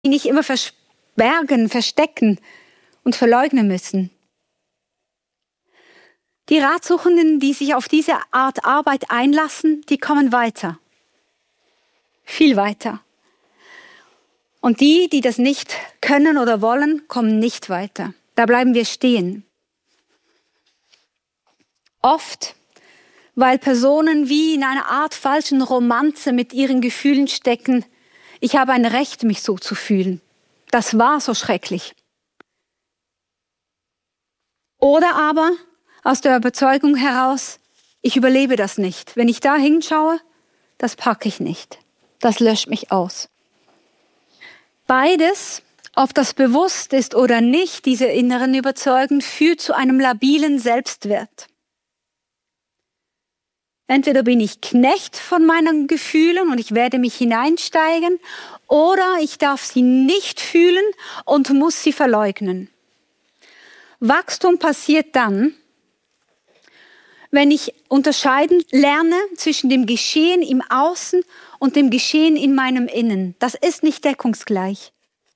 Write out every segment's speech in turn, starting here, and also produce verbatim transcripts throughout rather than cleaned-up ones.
nicht immer verbergen, verstecken und verleugnen müssen. Die Ratsuchenden, die sich auf diese Art Arbeit einlassen, die kommen weiter. Viel weiter. Und die, die das nicht können oder wollen, kommen nicht weiter. Da bleiben wir stehen. Oft, weil Personen wie in einer Art falschen Romanze mit ihren Gefühlen stecken. Ich habe ein Recht, mich so zu fühlen. Das war so schrecklich. Oder aber aus der Überzeugung heraus, ich überlebe das nicht. Wenn ich da hinschaue, das packe ich nicht. Das löscht mich aus. Beides, ob das bewusst ist oder nicht, diese inneren Überzeugungen, führt zu einem labilen Selbstwert. Entweder bin ich Knecht von meinen Gefühlen und ich werde mich hineinsteigen, oder ich darf sie nicht fühlen und muss sie verleugnen. Wachstum passiert dann, wenn ich unterscheiden lerne zwischen dem Geschehen im Außen und dem Geschehen in meinem Innen. Das ist nicht deckungsgleich.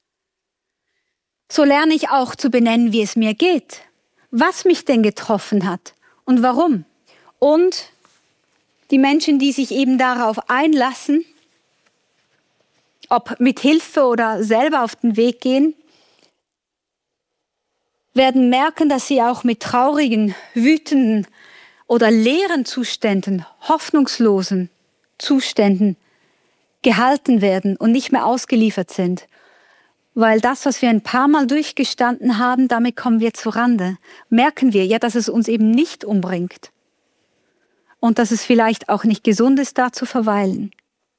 So lerne ich auch zu benennen, wie es mir geht, was mich denn getroffen hat und warum. Und die Menschen, die sich eben darauf einlassen, ob mit Hilfe oder selber auf den Weg gehen, werden merken, dass sie auch mit traurigen, wütenden oder leeren Zuständen, hoffnungslosen Zuständen gehalten werden und nicht mehr ausgeliefert sind. Weil das, was wir ein paar Mal durchgestanden haben, damit kommen wir zu Rande. Merken wir ja, dass es uns eben nicht umbringt. Und dass es vielleicht auch nicht gesund ist, da zu verweilen.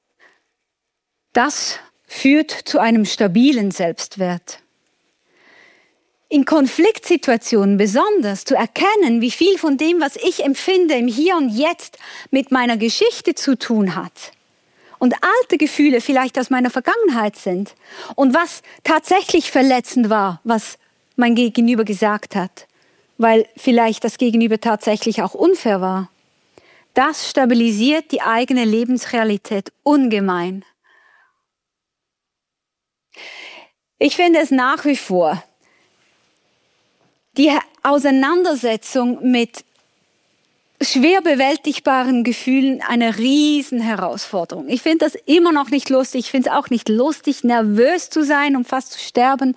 Das führt zu einem stabilen Selbstwert. In Konfliktsituationen besonders zu erkennen, wie viel von dem, was ich empfinde im Hier und Jetzt mit meiner Geschichte zu tun hat. Und alte Gefühle vielleicht aus meiner Vergangenheit sind. Und was tatsächlich verletzend war, was mein Gegenüber gesagt hat. Weil vielleicht das Gegenüber tatsächlich auch unfair war. Das stabilisiert die eigene Lebensrealität ungemein. Ich finde es nach wie vor die Auseinandersetzung mit schwer bewältigbaren Gefühlen eine Riesenherausforderung. Ich finde das immer noch nicht lustig. Ich finde es auch nicht lustig, nervös zu sein, um fast zu sterben.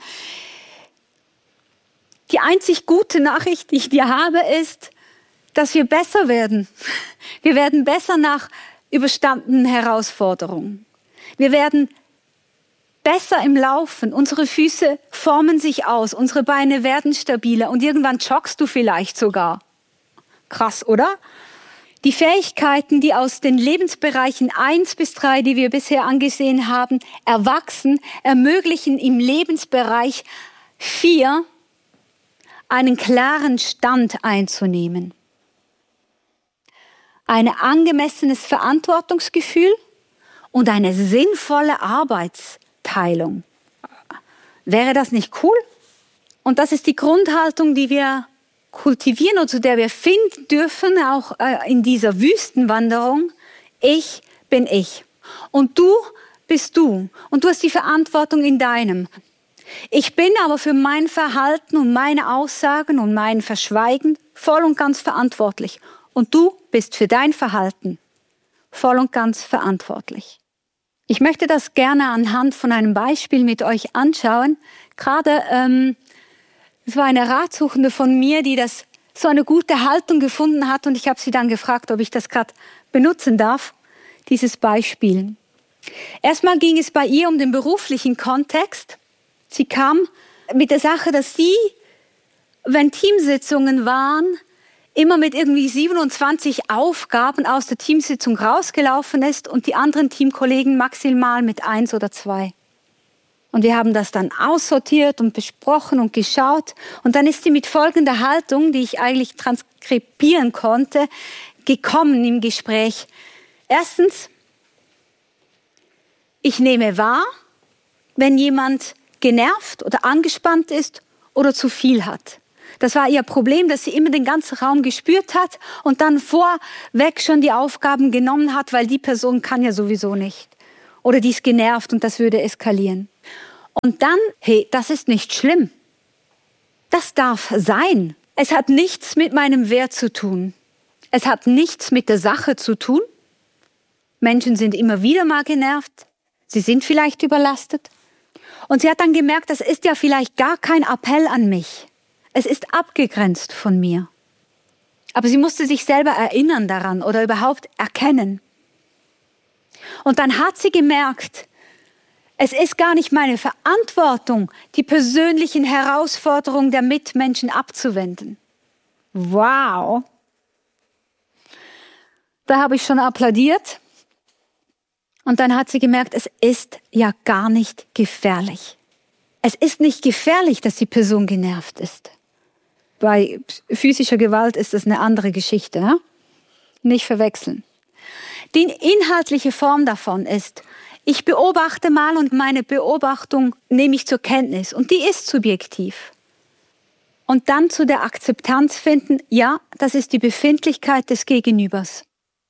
Die einzig gute Nachricht, die ich dir habe, ist, dass wir besser werden. Wir werden besser nach überstandenen Herausforderungen. Wir werden besser im Laufen. Unsere Füße formen sich aus, unsere Beine werden stabiler und irgendwann joggst du vielleicht sogar. Krass, oder? Die Fähigkeiten, die aus den Lebensbereichen eins bis drei, die wir bisher angesehen haben, erwachsen, ermöglichen im Lebensbereich vier einen klaren Stand einzunehmen. Ein angemessenes Verantwortungsgefühl und eine sinnvolle Arbeitsteilung. Wäre das nicht cool? Und das ist die Grundhaltung, die wir kultivieren und zu der wir finden dürfen, auch in dieser Wüstenwanderung. Ich bin ich. Und du bist du. Und du hast die Verantwortung in deinem. Ich bin aber für mein Verhalten und meine Aussagen und mein Verschweigen voll und ganz verantwortlich. Und du bist für dein Verhalten voll und ganz verantwortlich. Ich möchte das gerne anhand von einem Beispiel mit euch anschauen. Gerade, ähm, es war eine Ratsuchende von mir, die das so eine gute Haltung gefunden hat und ich habe sie dann gefragt, ob ich das gerade benutzen darf, dieses Beispiel. Erstmal ging es bei ihr um den beruflichen Kontext. Sie kam mit der Sache, dass sie, wenn Teamsitzungen waren, immer mit irgendwie siebenundzwanzig Aufgaben aus der Teamsitzung rausgelaufen ist und die anderen Teamkollegen maximal mit eins oder zwei. Und wir haben das dann aussortiert und besprochen und geschaut. Und dann ist sie mit folgender Haltung, die ich eigentlich transkribieren konnte, gekommen im Gespräch. Erstens, ich nehme wahr, wenn jemand genervt oder angespannt ist oder zu viel hat. Das war ihr Problem, dass sie immer den ganzen Raum gespürt hat und dann vorweg schon die Aufgaben genommen hat, weil die Person kann ja sowieso nicht. Oder die ist genervt und das würde eskalieren. Und dann, hey, das ist nicht schlimm. Das darf sein. Es hat nichts mit meinem Wert zu tun. Es hat nichts mit der Sache zu tun. Menschen sind immer wieder mal genervt. Sie sind vielleicht überlastet. Und sie hat dann gemerkt, das ist ja vielleicht gar kein Appell an mich. Es ist abgegrenzt von mir. Aber sie musste sich selber erinnern daran oder überhaupt erkennen. Und dann hat sie gemerkt, es ist gar nicht meine Verantwortung, die persönlichen Herausforderungen der Mitmenschen abzuwenden. Wow! Da habe ich schon applaudiert. Und dann hat sie gemerkt, es ist ja gar nicht gefährlich. Es ist nicht gefährlich, dass die Person genervt ist. Bei physischer Gewalt ist das eine andere Geschichte. Ne? Nicht verwechseln. Die inhaltliche Form davon ist, ich beobachte mal und meine Beobachtung nehme ich zur Kenntnis. Und die ist subjektiv. Und dann zu der Akzeptanz finden, ja, das ist die Befindlichkeit des Gegenübers.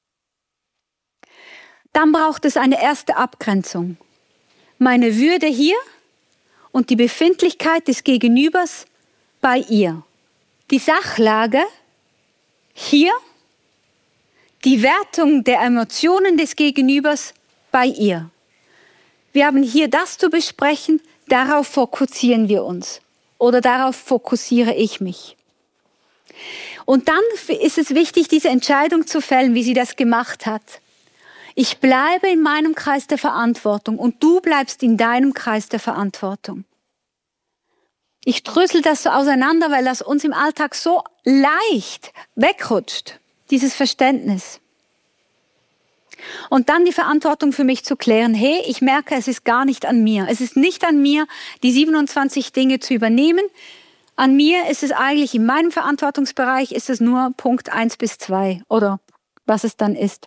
Dann braucht es eine erste Abgrenzung. Meine Würde hier und die Befindlichkeit des Gegenübers bei ihr. Die Sachlage hier, die Wertung der Emotionen des Gegenübers bei ihr. Wir haben hier das zu besprechen, darauf fokussieren wir uns. Oder darauf fokussiere ich mich. Und dann ist es wichtig, diese Entscheidung zu fällen, wie sie das gemacht hat. Ich bleibe in meinem Kreis der Verantwortung und du bleibst in deinem Kreis der Verantwortung. Ich drösel das so auseinander, weil das uns im Alltag so leicht wegrutscht, dieses Verständnis. Und dann die Verantwortung für mich zu klären, hey, ich merke, es ist gar nicht an mir. Es ist nicht an mir, die siebenundzwanzig Dinge zu übernehmen. An mir ist es eigentlich, in meinem Verantwortungsbereich ist es nur Punkt eins bis zwei oder was es dann ist.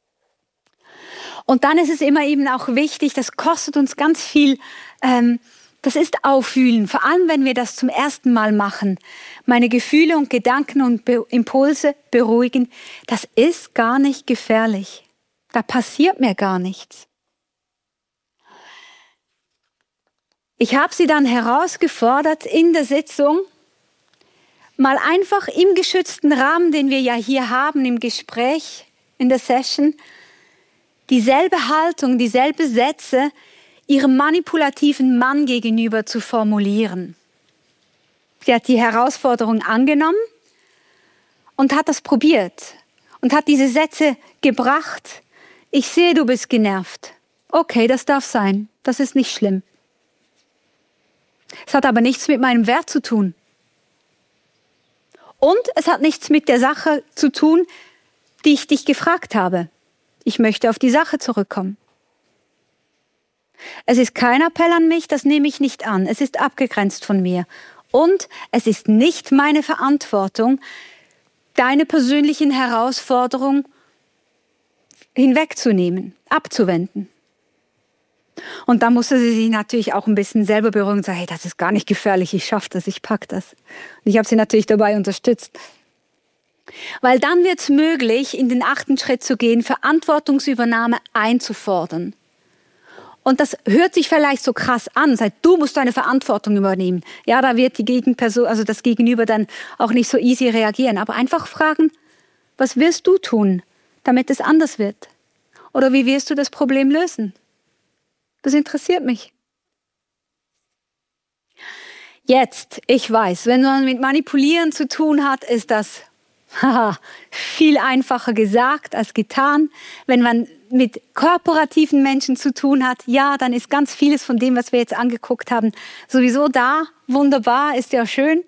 Und dann ist es immer eben auch wichtig, das kostet uns ganz viel, ähm, das ist Auffühlen, vor allem wenn wir das zum ersten Mal machen. Meine Gefühle und Gedanken und Be- Impulse beruhigen, das ist gar nicht gefährlich. Da passiert mir gar nichts. Ich habe sie dann herausgefordert in der Sitzung, mal einfach im geschützten Rahmen, den wir ja hier haben, im Gespräch, in der Session, dieselbe Haltung, dieselbe Sätze ihrem manipulativen Mann gegenüber zu formulieren. Sie hat die Herausforderung angenommen und hat das probiert und hat diese Sätze gebracht. Ich sehe, du bist genervt. Okay, das darf sein. Das ist nicht schlimm. Es hat aber nichts mit meinem Wert zu tun. Und es hat nichts mit der Sache zu tun, die ich dich gefragt habe. Ich möchte auf die Sache zurückkommen. Es ist kein Appell an mich, das nehme ich nicht an. Es ist abgegrenzt von mir. Und es ist nicht meine Verantwortung, deine persönlichen Herausforderungen hinwegzunehmen, abzuwenden. Und da musste sie sich natürlich auch ein bisschen selber beruhigen und sagen, hey, das ist gar nicht gefährlich, ich schaffe das, ich packe das. Und ich habe sie natürlich dabei unterstützt. Weil dann wird es möglich, in den achten Schritt zu gehen, Verantwortungsübernahme einzufordern. Und das hört sich vielleicht so krass an, seit du musst deine Verantwortung übernehmen. Ja, da wird die Gegenperson, also das Gegenüber dann auch nicht so easy reagieren. Aber einfach fragen, was wirst du tun, damit es anders wird? Oder wie wirst du das Problem lösen? Das interessiert mich. Jetzt, ich weiß, wenn man mit Manipulieren zu tun hat, ist das haha, viel einfacher gesagt als getan. Wenn man mit kooperativen Menschen zu tun hat, ja, dann ist ganz vieles von dem, was wir jetzt angeguckt haben, sowieso da. Wunderbar, ist ja schön.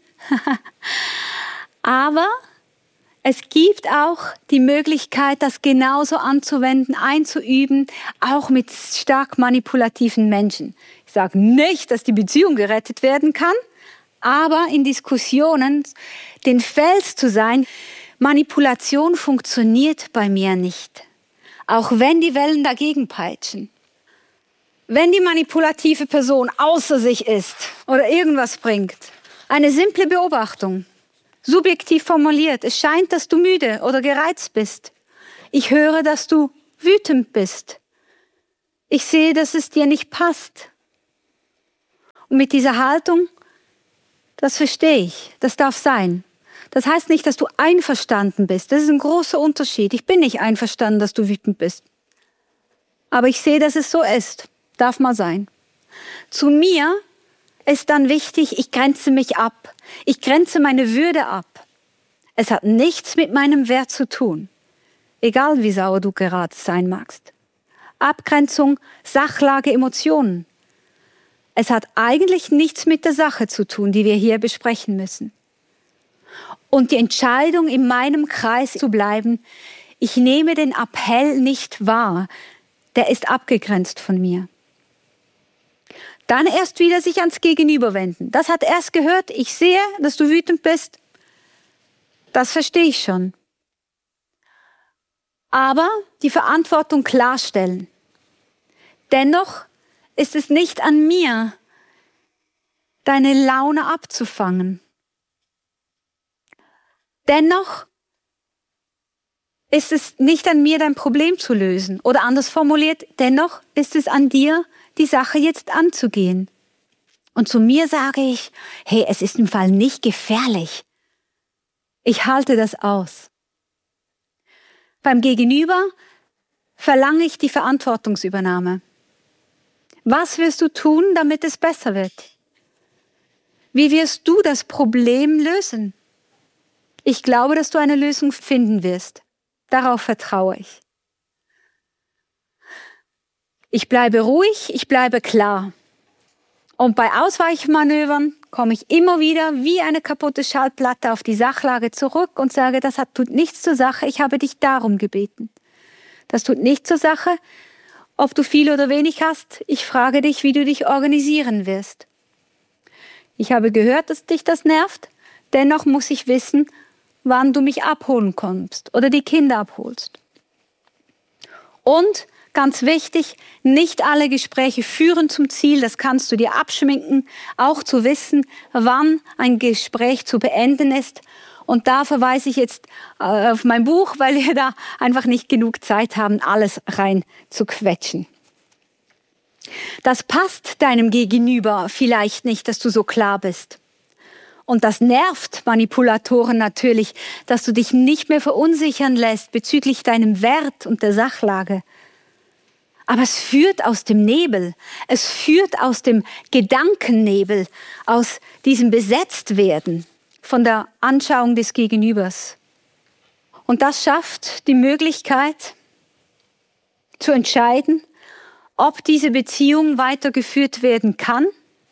Aber es gibt auch die Möglichkeit, das genauso anzuwenden, einzuüben, auch mit stark manipulativen Menschen. Ich sage nicht, dass die Beziehung gerettet werden kann, aber in Diskussionen den Fels zu sein, Manipulation funktioniert bei mir nicht. Auch wenn die Wellen dagegen peitschen. Wenn die manipulative Person außer sich ist oder irgendwas bringt, eine simple Beobachtung, subjektiv formuliert, es scheint, dass du müde oder gereizt bist. Ich höre, dass du wütend bist. Ich sehe, dass es dir nicht passt. Und mit dieser Haltung, das verstehe ich, das darf sein. Das heißt nicht, dass du einverstanden bist. Das ist ein großer Unterschied. Ich bin nicht einverstanden, dass du wütend bist. Aber ich sehe, dass es so ist. Darf mal sein. Zu mir ist dann wichtig, ich grenze mich ab. Ich grenze meine Würde ab. Es hat nichts mit meinem Wert zu tun. Egal wie sauer du gerade sein magst. Abgrenzung, Sachlage, Emotionen. Es hat eigentlich nichts mit der Sache zu tun, die wir hier besprechen müssen. Und die Entscheidung, in meinem Kreis zu bleiben, ich nehme den Appell nicht wahr, der ist abgegrenzt von mir. Dann erst wieder sich ans Gegenüber wenden. Das hat erst gehört, ich sehe, dass du wütend bist. Das verstehe ich schon. Aber die Verantwortung klarstellen. Dennoch ist es nicht an mir, deine Laune abzufangen. Dennoch ist es nicht an mir, dein Problem zu lösen. Oder anders formuliert, dennoch ist es an dir, die Sache jetzt anzugehen. Und zu mir sage ich, hey, es ist im Fall nicht gefährlich. Ich halte das aus. Beim Gegenüber verlange ich die Verantwortungsübernahme. Was wirst du tun, damit es besser wird? Wie wirst du das Problem lösen? Ich glaube, dass du eine Lösung finden wirst. Darauf vertraue ich. Ich bleibe ruhig, ich bleibe klar. Und bei Ausweichmanövern komme ich immer wieder wie eine kaputte Schallplatte auf die Sachlage zurück und sage, das hat, tut nichts zur Sache, ich habe dich darum gebeten. Das tut nichts zur Sache, ob du viel oder wenig hast. Ich frage dich, wie du dich organisieren wirst. Ich habe gehört, dass dich das nervt. Dennoch muss ich wissen, wann du mich abholen kommst oder die Kinder abholst. Und ganz wichtig, nicht alle Gespräche führen zum Ziel, das kannst du dir abschminken, auch zu wissen, wann ein Gespräch zu beenden ist. Und da verweise ich jetzt auf mein Buch, weil wir da einfach nicht genug Zeit haben, alles rein zu quetschen. Das passt deinem Gegenüber vielleicht nicht, dass du so klar bist. Und das nervt Manipulatoren natürlich, dass du dich nicht mehr verunsichern lässt bezüglich deinem Wert und der Sachlage. Aber es führt aus dem Nebel, es führt aus dem Gedankennebel, aus diesem Besetztwerden von der Anschauung des Gegenübers. Und das schafft die Möglichkeit zu entscheiden, ob diese Beziehung weitergeführt werden kann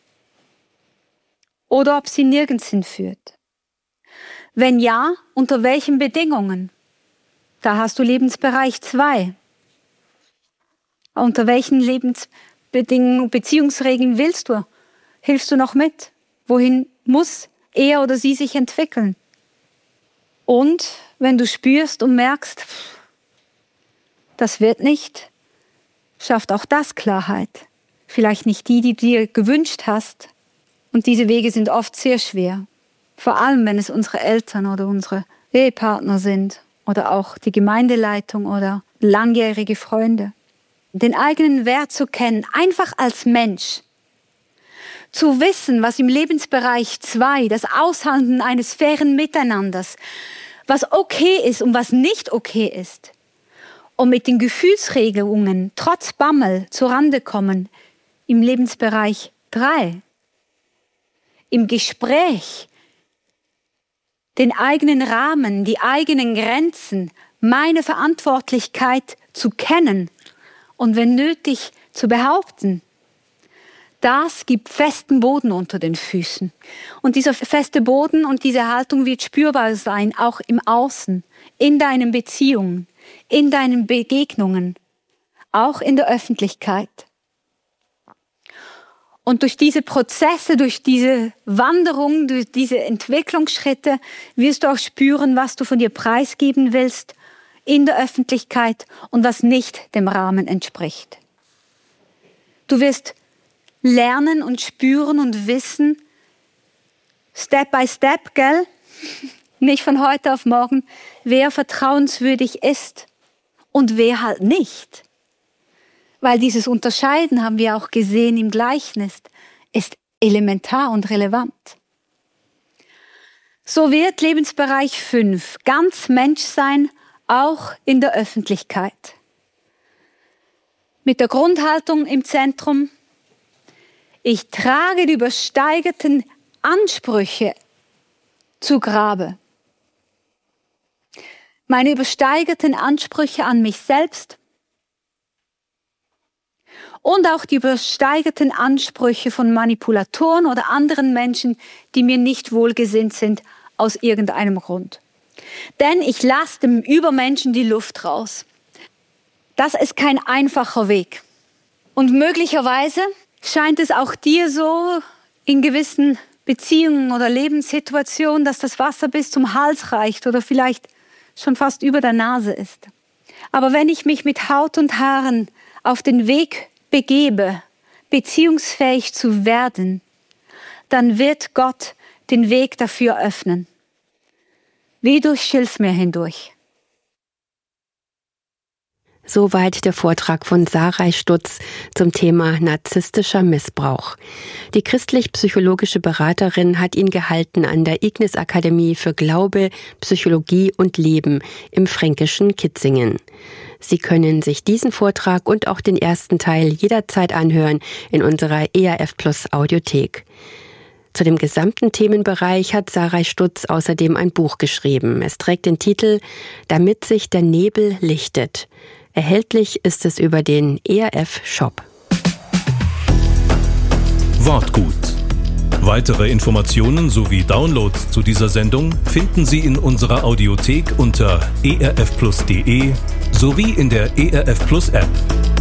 oder ob sie nirgends hinführt. Wenn ja, unter welchen Bedingungen? Da hast du Lebensbereich zwei. Unter welchen Lebensbedingungen, Beziehungsregeln willst du? Hilfst du noch mit? Wohin muss er oder sie sich entwickeln? Und wenn du spürst und merkst, das wird nicht, schafft auch das Klarheit. Vielleicht nicht die, die du dir gewünscht hast. Und diese Wege sind oft sehr schwer. Vor allem, wenn es unsere Eltern oder unsere Ehepartner sind oder auch die Gemeindeleitung oder langjährige Freunde. Den eigenen Wert zu kennen, einfach als Mensch. Zu wissen, was im Lebensbereich zwei, das Aushandeln eines fairen Miteinanders, was okay ist und was nicht okay ist. Und mit den Gefühlsregelungen trotz Bammel zurande kommen im Lebensbereich drei. Im Gespräch den eigenen Rahmen, die eigenen Grenzen, meine Verantwortlichkeit zu kennen und wenn nötig zu behaupten. Das gibt festen Boden unter den Füßen. Und dieser feste Boden und diese Haltung wird spürbar sein, auch im Außen, in deinen Beziehungen, in deinen Begegnungen, auch in der Öffentlichkeit. Und durch diese Prozesse, durch diese Wanderung, durch diese Entwicklungsschritte wirst du auch spüren, was du von dir preisgeben willst in der Öffentlichkeit und was nicht dem Rahmen entspricht. Du wirst lernen und spüren und wissen, Step by Step, gell? Nicht von heute auf morgen, wer vertrauenswürdig ist und wer halt nicht. Weil dieses Unterscheiden, haben wir auch gesehen im Gleichnis, ist elementar und relevant. So wird Lebensbereich fünf ganz Menschsein auch in der Öffentlichkeit. Mit der Grundhaltung im Zentrum: Ich trage die übersteigerten Ansprüche zu Grabe. Meine übersteigerten Ansprüche an mich selbst und auch die übersteigerten Ansprüche von Manipulatoren oder anderen Menschen, die mir nicht wohlgesinnt sind aus irgendeinem Grund. Denn ich lasse dem Übermenschen die Luft raus. Das ist kein einfacher Weg. Und möglicherweise scheint es auch dir so in gewissen Beziehungen oder Lebenssituationen, dass das Wasser bis zum Hals reicht oder vielleicht schon fast über der Nase ist. Aber wenn ich mich mit Haut und Haaren auf den Weg begebe, beziehungsfähig zu werden, dann wird Gott den Weg dafür öffnen. Wie durch Schilfmeer hindurch. Soweit der Vortrag von Sarai Stutz zum Thema narzisstischer Missbrauch. Die christlich-psychologische Beraterin hat ihn gehalten an der Ignis-Akademie für Glaube, Psychologie und Leben im fränkischen Kitzingen. Sie können sich diesen Vortrag und auch den ersten Teil jederzeit anhören in unserer E R F Plus Audiothek. Zu dem gesamten Themenbereich hat Sarai Stutz außerdem ein Buch geschrieben. Es trägt den Titel »Damit sich der Nebel lichtet«. Erhältlich ist es über den E R F-Shop. Wortgut. Weitere Informationen sowie Downloads zu dieser Sendung finden Sie in unserer Audiothek unter e r f plus punkt d e sowie in der E R F Plus App.